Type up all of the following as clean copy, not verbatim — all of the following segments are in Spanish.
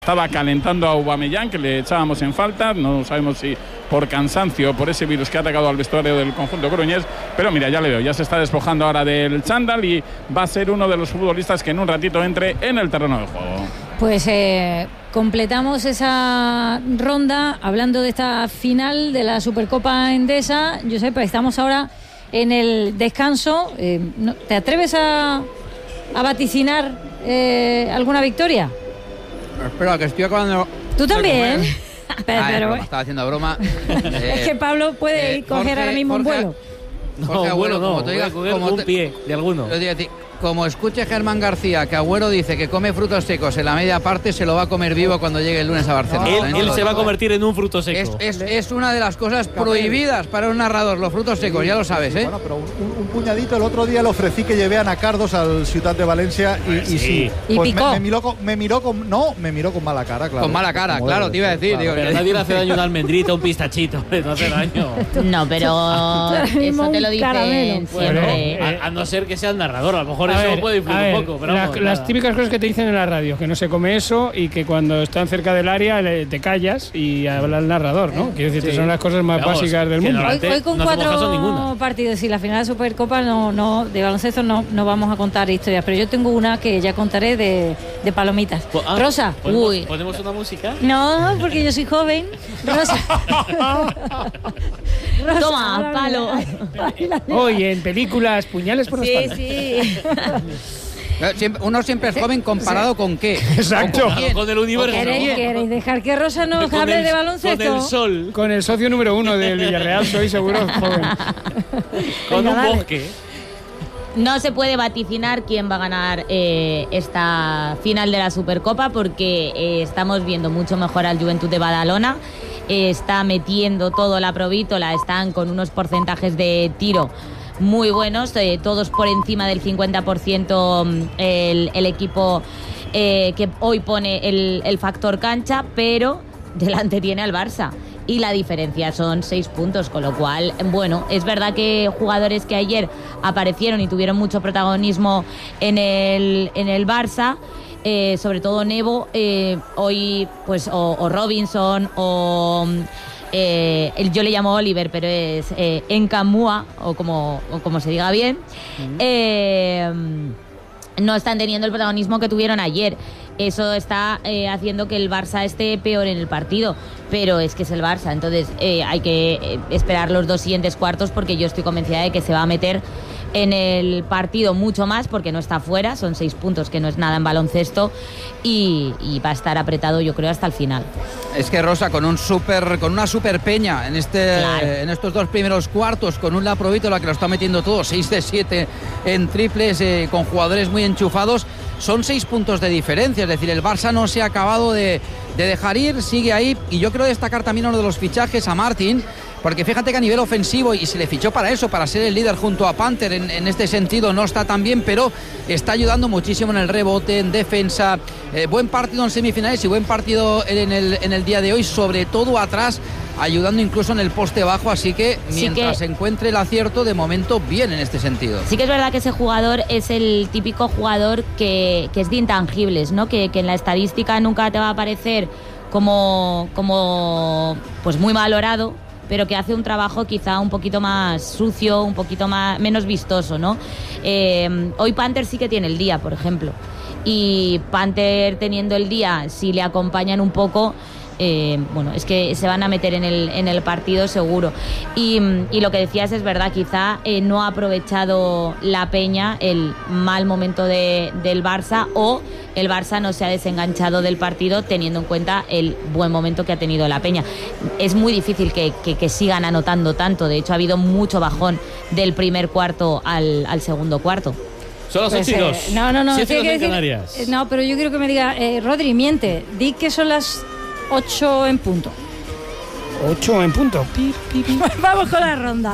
Estaba calentando a Aubameyang, que le echábamos en falta, no sabemos si por cansancio o por ese virus que ha atacado al vestuario del conjunto coruñés, pero mira, ya le veo, ya se está despojando ahora del chándal y va a ser uno de los futbolistas que en un ratito entre en el terreno de juego. Pues completamos esa ronda hablando de esta final de la Supercopa Endesa. Josep, estamos ahora en el descanso. ¿Te atreves a vaticinar alguna victoria? Espera, que estoy acabando. ¿Tú también? Pero estaba haciendo broma. Es que Pablo puede ir coger ahora mismo un vuelo. No, Agüero, no, como te digas, como un pie de alguno. Como escuche Germán García que Agüero dice que come frutos secos en la media parte, se lo va a comer vivo cuando llegue el lunes a Barcelona. Él se va a convertir en un fruto seco. Es una de las cosas prohibidas para un narrador, los frutos secos, ya lo sabes, ¿eh? Bueno, pero un puñadito. El otro día le ofrecí que llevé a Nacardos al Ciudad de Valencia y sí. ¿Y pues picó? me miró con mala cara, claro. Con mala cara, claro, te iba a decir. Claro. Digo, pero nadie le hace daño una almendrita, un pistachito, no hace daño. No, pero eso te lo dicen siempre. A no ser que sea el narrador, a lo mejor eso puede influir un poco. Pero las típicas cosas que te dicen en la radio, que no se come eso y que cuando están cerca del área te callas y habla el narrador, ¿no? Quiero decir, son las cosas más básicas del mundo. Hoy con no 4 partidos y la final de la Supercopa de baloncesto no vamos a contar historias, pero yo tengo una que ya contaré de palomitas. Rosa. ¿Ponemos una música? No, porque yo soy joven. Rosa. Toma, palo. Hoy en películas, puñales por la espalda. Sí. Uno siempre es joven comparado con qué. Exacto. Con el universo. ¿Queréis dejar que Rosa nos hable de baloncesto? Con el sol. Con el socio número 1 del Villarreal, soy seguro joven. Con un bosque. No se puede vaticinar quién va a ganar esta final de la Supercopa porque estamos viendo mucho mejor al Juventud de Badalona. Está metiendo todo la provítola, están con unos porcentajes de tiro muy buenos, todos por encima del 50% el equipo que hoy pone el factor cancha, pero delante tiene al Barça. Y la diferencia son 6 puntos, con lo cual, bueno, es verdad que jugadores que ayer aparecieron y tuvieron mucho protagonismo en el Barça, sobre todo Nebo, hoy pues o Robinson o yo le llamo Oliver, pero es Encamúa o como se diga bien, no están teniendo el protagonismo que tuvieron ayer. Eso está haciendo que el Barça esté peor en el partido, pero es que es el Barça, entonces hay que esperar los 2 siguientes cuartos porque yo estoy convencida de que se va a meter en el partido mucho más porque no está fuera, son 6 puntos que no es nada en baloncesto y va a estar apretado yo creo hasta el final. Es que Rosa con una super peña en estos 2 primeros cuartos, con un Laprovítola que lo está metiendo todo, 6 de 7 en triples, con jugadores muy enchufados, son 6 puntos de diferencia, es decir, el Barça no se ha acabado de dejar ir, sigue ahí, y yo quiero destacar también uno de los fichajes a Martin, porque fíjate que a nivel ofensivo, y se le fichó para eso, para ser el líder junto a Panther, en este sentido no está tan bien, pero está ayudando muchísimo en el rebote, en defensa, buen partido en semifinales y buen partido en el día de hoy, sobre todo atrás, ayudando incluso en el poste bajo, así que mientras se encuentre el acierto, de momento bien en este sentido. Sí que es verdad que ese jugador es el típico jugador que es de intangibles, ¿no? Que en la estadística nunca te va a aparecer como pues muy valorado, pero que hace un trabajo quizá un poquito más sucio, un poquito menos vistoso, ¿no? Hoy Panther sí que tiene el día, por ejemplo, y Panther teniendo el día, si le acompañan un poco, bueno, es que se van a meter en el partido seguro. Y lo que decías es verdad, quizá no ha aprovechado la Peña el mal momento del Barça, o el Barça no se ha desenganchado del partido teniendo en cuenta el buen momento que ha tenido la Peña. Es muy difícil que sigan anotando tanto, de hecho ha habido mucho bajón del primer cuarto al segundo cuarto. Son las 8 y 2. No. 7 en Canarias. No, pero yo quiero que me diga, Rodri, miente, di que son las 8 en punto. 8 en punto. Vamos con la ronda.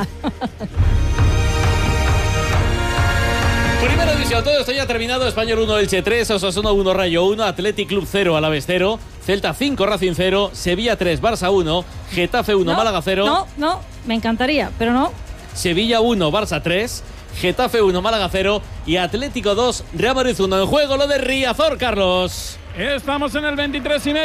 Primera división, todo esto ya terminado. Español 1, Elche 3, Osasuna 1, Rayo 1, Athletic Club 0, Alavés 0, Celta 5, Racing 0, Sevilla 3, Barça 1, Getafe 1, Málaga 0. No, me encantaría, pero no. Sevilla 1, Barça 3, Getafe 1, Málaga 0 y Atlético 2, Real Madrid 1. En juego lo de Riazor, Carlos. Estamos en el 23 y medio.